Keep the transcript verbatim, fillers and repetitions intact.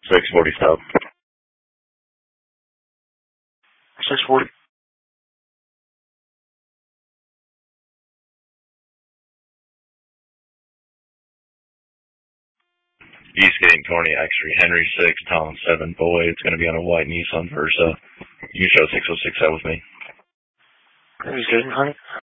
six forty stop. six forty. East Gate, Corny, X-ray, Henry six, Tom seven, boy, it's going to be on a white Nissan Versa. You show six oh six out with me. East Gate, honey.